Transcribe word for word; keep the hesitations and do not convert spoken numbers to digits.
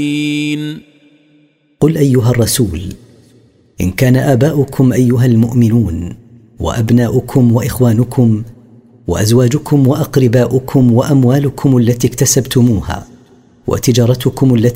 قل أيها الرسول: إن كان آباؤكم أيها المؤمنون وأبناؤكم وإخوانكم وأزواجكم وأقرباؤكم وأموالكم التي اكتسبتموها وتجارتكم التي